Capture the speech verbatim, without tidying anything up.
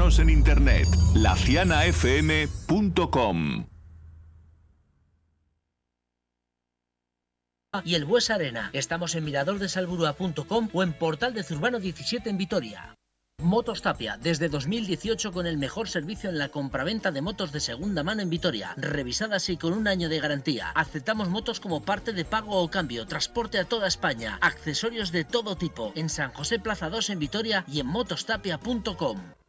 Síguenos en internet, la ciana f m punto com. Y el Bues Arena. Estamos en mirador de salburua punto com o en Portal de Zurbano diecisiete en Vitoria. Motos Tapia, desde dos mil dieciocho con el mejor servicio en la compraventa de motos de segunda mano en Vitoria, revisadas y con un año de garantía. Aceptamos motos como parte de pago o cambio, transporte a toda España, accesorios de todo tipo, en San José Plaza dos en Vitoria y en motostapia punto com.